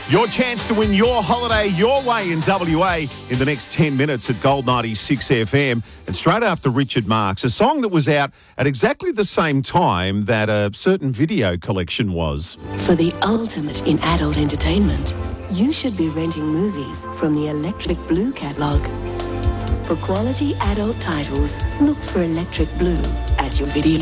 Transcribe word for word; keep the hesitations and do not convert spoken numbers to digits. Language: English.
Your chance to win your holiday your way in W A in the next ten minutes at Gold ninety-six F M. And straight after Richard Marx, a song that was out at exactly the same time that a certain video collection was. For the ultimate in adult entertainment, you should be renting movies from the Electric Blue catalogue. For quality adult titles, look for Electric Blue at your video